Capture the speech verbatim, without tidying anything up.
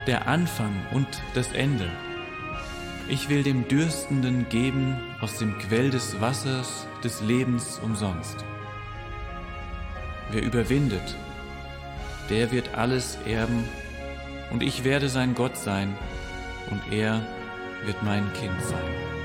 der Anfang und das Ende. Ich will dem Dürstenden geben aus dem Quell des Wassers des Lebens umsonst. Wer überwindet, der wird alles erben, und ich werde sein Gott sein, und er wird mein Kind sein.